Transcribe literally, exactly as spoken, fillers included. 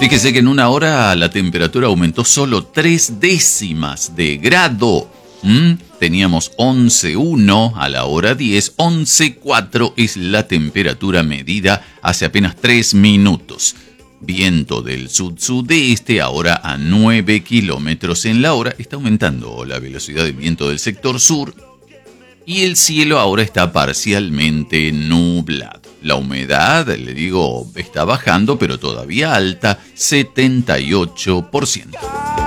Fíjese que en una hora la temperatura aumentó solo tres décimas de grado. ¿Mm? Teníamos once coma uno a la hora diez, once coma cuatro es la temperatura medida hace apenas tres minutos. Viento del sud-sudeste ahora a nueve kilómetros en la hora. Está aumentando la velocidad del viento del sector sur. Y el cielo ahora está parcialmente nublado. La humedad, le digo, está bajando, pero todavía alta, setenta y ocho por ciento.